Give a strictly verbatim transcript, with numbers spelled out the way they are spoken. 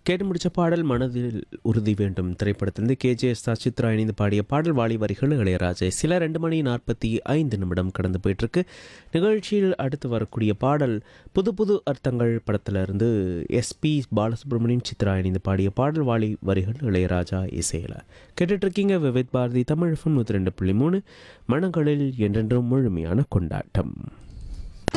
கேட்டு முடிச்ச பாடல் மனதில் உறுதி வேண்டும் திரைப்படத்திலிருந்து கேஜேஎஸ் சித்ரா இணைந்து பாடிய பாடல் வாலி வரிகள் இளையராஜா. சில ரெண்டு மணி நாற்பத்தி ஐந்து நிமிடம் கடந்து போயிட்டுருக்கு. நிகழ்ச்சியில் அடுத்து வரக்கூடிய பாடல் புது புது அர்த்தங்கள் படத்திலிருந்து எஸ்பி பாலசுப்ரமணியம் சித்ரா இணைந்து பாடிய பாடல் வாலி வரிகள் இளையராஜா இசையில் கேட்டுட்ருக்கீங்க. விவேத் பாரதி தமிழ் எஃப்எம் நூற்றி ரெண்டு புள்ளி மூணு மனங்களில் என்றென்றும் முழுமையான கொண்டாட்டம்.